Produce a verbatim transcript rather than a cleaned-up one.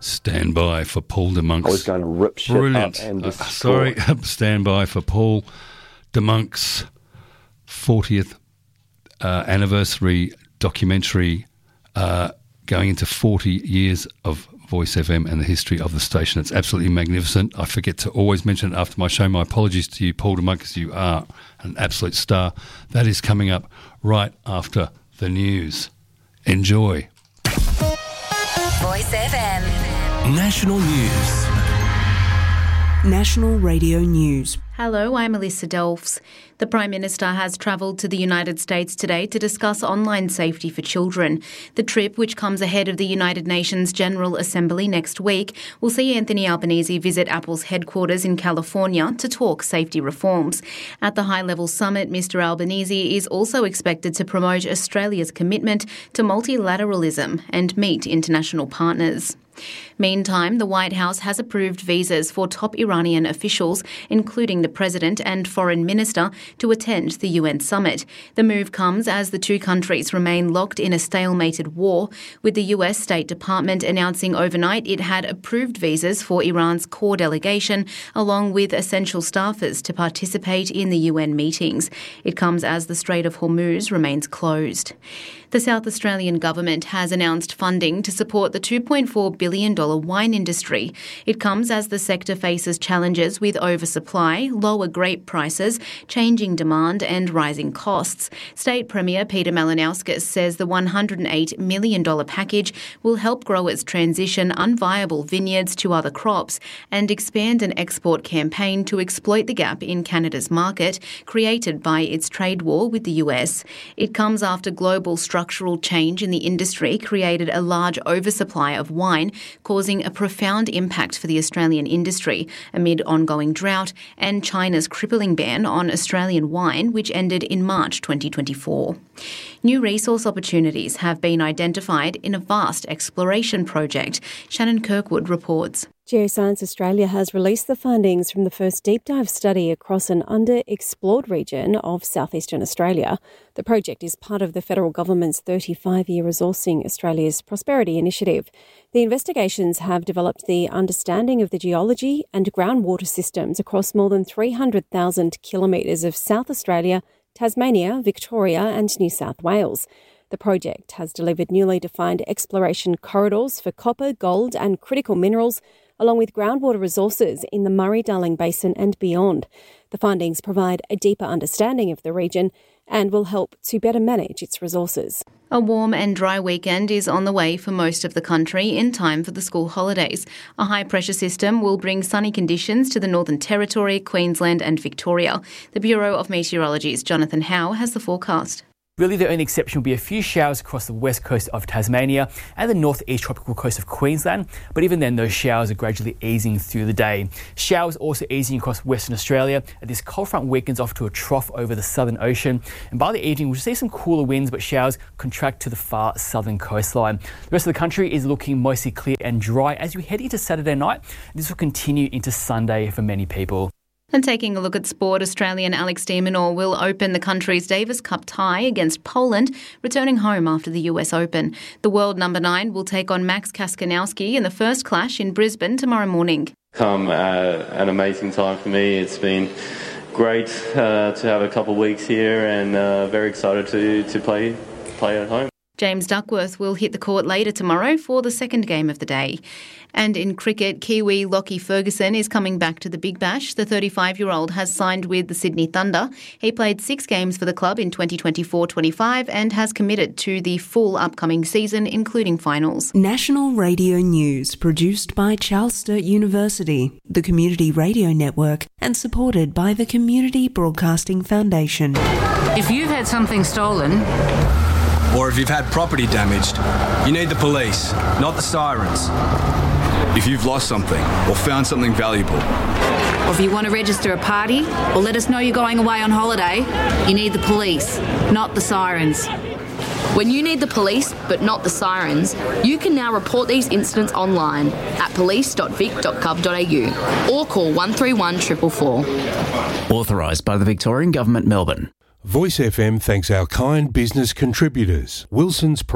Stand by for Paul de Monk's... I was going to rip shit Brilliant. up and Uh, destroy. sorry, stand by for Paul de Monk's fortieth uh, anniversary documentary uh, going into forty years of Voice F M and the history of the station. It's absolutely magnificent. I forget to always mention it after my show. My apologies to you, Paul de Monk, because you are an absolute star. That is coming up right after the news. Enjoy. Voice F M. National News. National Radio News. Hello, I'm Alyssa Delfs. The Prime Minister has travelled to the United States today to discuss online safety for children. The trip, which comes ahead of the United Nations General Assembly next week, will see Anthony Albanese visit Apple's headquarters in California to talk safety reforms. At the high-level summit, Mister Albanese is also expected to promote Australia's commitment to multilateralism and meet international partners. Meantime, the White House has approved visas for top Iranian officials, including the President and Foreign Minister, to attend the U N summit. The move comes as the two countries remain locked in a stalemated war, with the U S State Department announcing overnight it had approved visas for Iran's core delegation, along with essential staffers to participate in the U N meetings. It comes as the Strait of Hormuz remains closed. The South Australian Government has announced funding to support the two point four billion dollars wine industry. It comes as the sector faces challenges with oversupply, lower grape prices, changing demand and rising costs. State Premier Peter Malinauskas says the one hundred eight million dollars package will help growers transition unviable vineyards to other crops and expand an export campaign to exploit the gap in Canada's market created by its trade war with the U S. It comes after global structural change in the industry created a large oversupply of wine, causing a profound impact for the Australian industry amid ongoing drought and China's crippling ban on Australian wine, which ended in March twenty twenty-four. New resource opportunities have been identified in a vast exploration project. Shannon Kirkwood reports. Geoscience Australia has released the findings from the first deep dive study across an underexplored region of southeastern Australia. The project is part of the federal government's thirty-five-year Resourcing Australia's Prosperity Initiative. The investigations have developed the understanding of the geology and groundwater systems across more than three hundred thousand kilometres of South Australia, Tasmania, Victoria and New South Wales. The project has delivered newly defined exploration corridors for copper, gold and critical minerals, along with groundwater resources in the Murray-Darling Basin and beyond. The findings provide a deeper understanding of the region and will help to better manage its resources. A warm and dry weekend is on the way for most of the country in time for the school holidays. A high-pressure system will bring sunny conditions to the Northern Territory, Queensland and Victoria. The Bureau of Meteorology's Jonathan Howe has the forecast. Really, the only exception will be a few showers across the west coast of Tasmania and the northeast tropical coast of Queensland, but even then those showers are gradually easing through the day. Showers also easing across Western Australia, and this cold front weakens off to a trough over the Southern Ocean, and by the evening we'll see some cooler winds, but showers contract to the far southern coastline. The rest of the country is looking mostly clear and dry as we head into Saturday night. This will continue into Sunday for many people. And taking a look at sport, Australian Alex de Minaur will open the country's Davis Cup tie against Poland, returning home after the U S Open. The world number nine will take on Max Kaskanowski in the first clash in Brisbane tomorrow morning. Come at an amazing time for me. It's been great uh, to have a couple of weeks here and uh, very excited to, to play, play at home. James Duckworth will hit the court later tomorrow for the second game of the day. And in cricket, Kiwi Lockie Ferguson is coming back to the Big Bash. The thirty-five-year-old has signed with the Sydney Thunder. He played six games for the club in twenty twenty-four twenty-five and has committed to the full upcoming season, including finals. National Radio News, produced by Charles Sturt University, the Community Radio Network, and supported by the Community Broadcasting Foundation. If you've had something stolen, or if you've had property damaged, you need the police, not the sirens. If you've lost something or found something valuable, or if you want to register a party or let us know you're going away on holiday, you need the police, not the sirens. When you need the police, but not the sirens, you can now report these incidents online at police dot vic dot gov dot a u or call one three one four four four. Authorised by the Victorian Government, Melbourne. Voice F M thanks our kind business contributors. Wilson's